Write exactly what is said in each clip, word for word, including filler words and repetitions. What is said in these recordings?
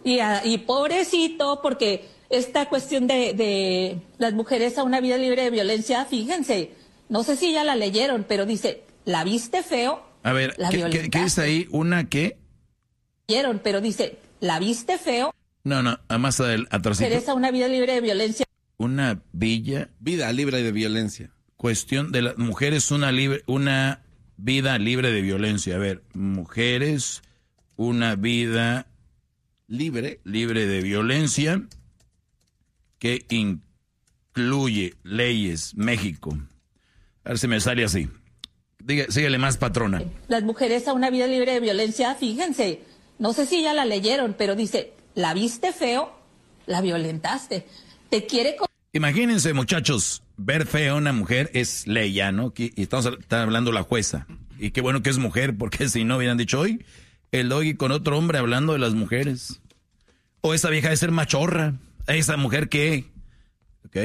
Y, a, y pobrecito, porque esta cuestión de, de las mujeres a una vida libre de violencia, fíjense, no sé si ya la leyeron, pero dice, ¿la viste feo? A ver, la ¿qué, ¿qué, ¿qué es ahí? ¿Una qué? Leyeron, pero dice, ¿la viste feo? No, no, más atrás. Mujeres a una vida libre de violencia. Una villa. Vida libre de violencia. Cuestión de las mujeres, una, libre, una vida libre de violencia. A ver, mujeres, una vida libre, libre de violencia que incluye leyes, México. A ver si me sale así. Diga, síguele más, patrona. Las mujeres a una vida libre de violencia, fíjense, no sé si ya la leyeron, pero dice, ¿la viste feo? La violentaste. Te quiere... Imagínense, muchachos, ver feo a una mujer es ley ya, ¿no? Y estamos está hablando la jueza. Y qué bueno que es mujer, porque si no hubieran dicho hoy, el Doggy con otro hombre hablando de las mujeres. O esa vieja de ser machorra. ¿Esa mujer qué? ¿Ok?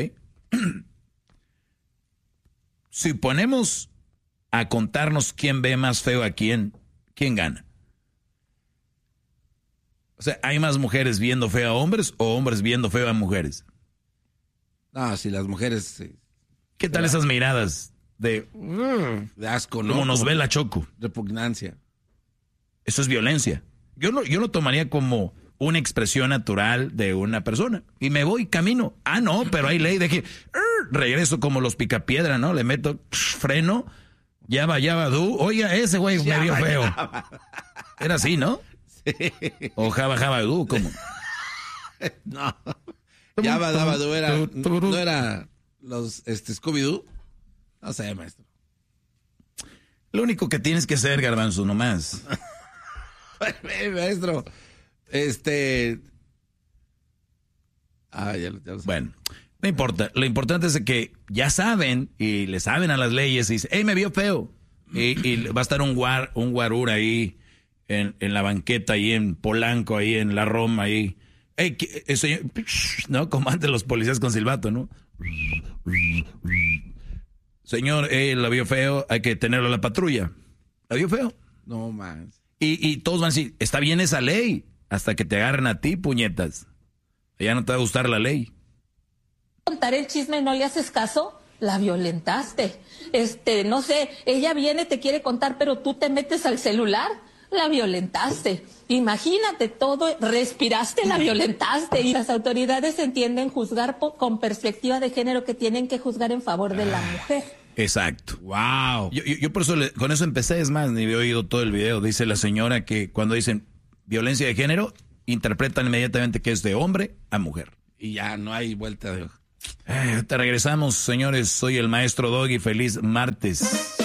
Si ponemos a contarnos quién ve más feo a quién, ¿quién gana? O sea, ¿hay más mujeres viendo feo a hombres o hombres viendo feo a mujeres? No, si las mujeres... Sí. ¿Qué tal esas miradas de... de asco, ¿no? Como nos ve la Choco. Repugnancia. Eso es violencia. Yo lo, yo lo tomaría como una expresión natural de una persona. Y me voy camino. Ah, no, pero hay ley de que... regreso como los picapiedra, ¿no? Le meto freno... Ya va, ya va, du. Oiga, ese güey me vio feo. Era así, ¿no? Sí. O jaba, jaba, du, ¿cómo? No. Ya va, daba, du, era... ¿No era los este, Scooby-Doo? No sé, maestro. Lo único que tienes que hacer, Garbanzo, nomás. Maestro, este... Ah, ya, ya lo sé. Bueno... No importa, lo importante es que ya saben y le saben a las leyes y dicen, hey, me vio feo. Y, y va a estar un guar, un guarur ahí en, en la banqueta, ahí en Polanco, ahí en la Roma, ahí. Hey, señor, no, como antes los policías con silbato, ¿no? Señor, eh, la vio feo, hay que tenerlo a la patrulla. ¿La vio feo? No más. Y, y todos van a decir, está bien esa ley, hasta que te agarren a ti, puñetas. Ya no te va a gustar la ley. Contar el chisme, no le haces caso, la violentaste. Este, no sé, ella viene, te quiere contar, pero tú te metes al celular, la violentaste. Imagínate todo, respiraste, la violentaste. Y las autoridades entienden juzgar po- con perspectiva de género, que tienen que juzgar en favor de la mujer. Exacto. Wow. Yo, yo, yo por eso le, con eso empecé, es más, ni había oído todo el video. Dice la señora que cuando dicen violencia de género, interpretan inmediatamente que es de hombre a mujer. Y ya no hay vuelta de hoja. Eh, te regresamos, señores. Soy el maestro Doggy. Feliz martes.